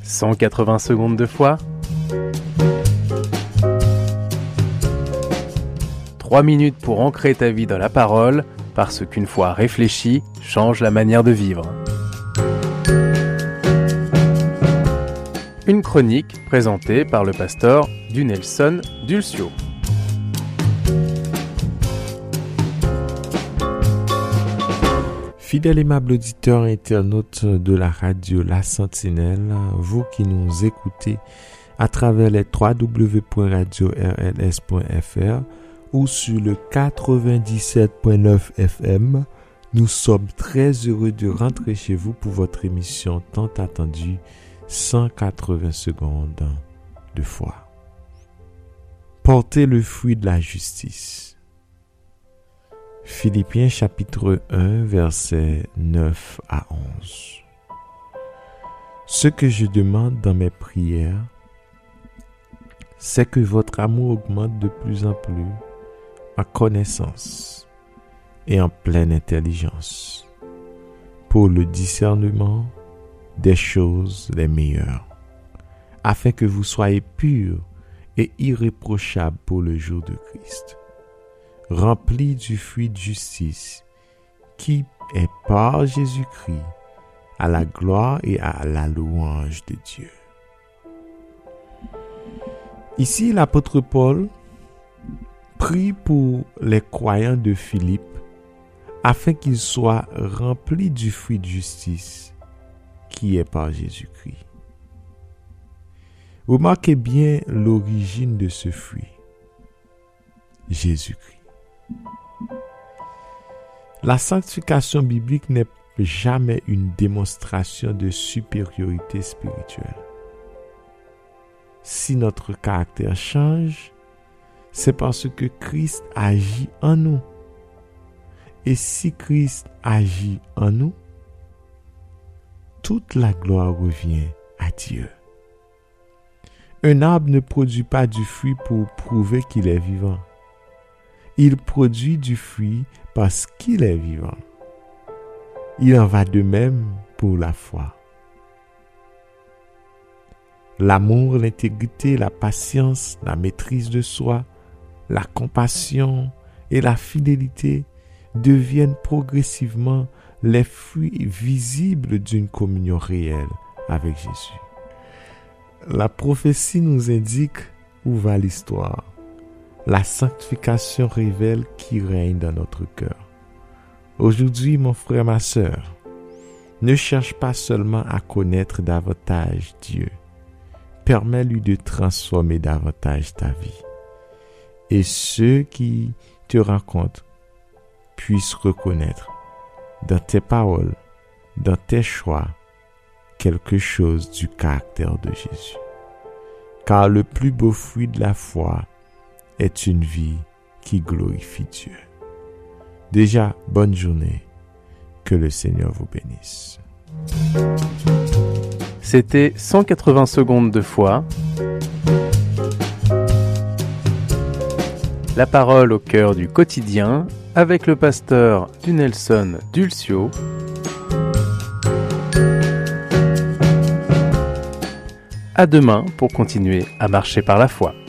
180 secondes de foi. 3 minutes pour ancrer ta vie dans la parole, parce qu'une foi réfléchie change la manière de vivre. Une chronique présentée par le pasteur Dunelson Dulcio. Fidèles et aimables auditeurs et internautes de la radio La Sentinelle, vous qui nous écoutez à travers les www.radio-rls.fr ou sur le 97.9 FM, nous sommes très heureux de rentrer chez vous pour votre émission tant attendue 180 secondes de foi. Portez le fruit de la justice. Philippiens chapitre 1 versets 9 à 11. Ce que je demande dans mes prières, c'est que votre amour augmente de plus en plus en connaissance et en pleine intelligence pour le discernement des choses les meilleures, afin que vous soyez purs et irréprochables pour le jour de Christ, remplis du fruit de justice qui est par Jésus-Christ à la gloire et à la louange de Dieu. Ici, l'apôtre Paul prie pour les croyants de Philippe afin qu'ils soient remplis du fruit de justice qui est par Jésus-Christ. Remarquez bien l'origine de ce fruit. Jésus-Christ. La sanctification biblique n'est jamais une démonstration de supériorité spirituelle. Si notre caractère change, c'est parce que Christ agit en nous. Et si Christ agit en nous, toute la gloire revient à Dieu. Un arbre ne produit pas du fruit pour prouver qu'il est vivant. Il produit du fruit parce qu'il est vivant. Il en va de même pour la foi. L'amour, l'intégrité, la patience, la maîtrise de soi, la compassion et la fidélité deviennent progressivement les fruits visibles d'une communion réelle avec Jésus. La prophétie nous indique où va l'histoire. La sanctification révèle qui règne dans notre cœur. Aujourd'hui, mon frère, ma sœur, ne cherche pas seulement à connaître davantage Dieu. Permets-lui de transformer davantage ta vie. Et ceux qui te rencontrent puissent reconnaître dans tes paroles, dans tes choix, quelque chose du caractère de Jésus. Car le plus beau fruit de la foi est une vie qui glorifie Dieu. Déjà, bonne journée. Que le Seigneur vous bénisse. C'était 180 secondes de foi. La parole au cœur du quotidien avec le pasteur Dunelson Dulcio. À demain pour continuer à marcher par la foi.